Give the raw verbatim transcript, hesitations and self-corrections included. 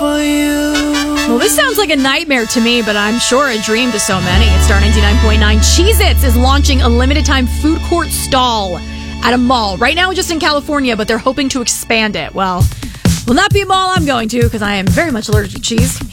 for you. Well, this sounds like a nightmare to me, but I'm sure a dream to so many. It's Star ninety-nine point nine. Cheez-Its is launching a limited-time food court stall at a mall. Right now, just in California, but they're hoping to expand it. Well, will not be a mall I'm going to because I am very much allergic to cheese.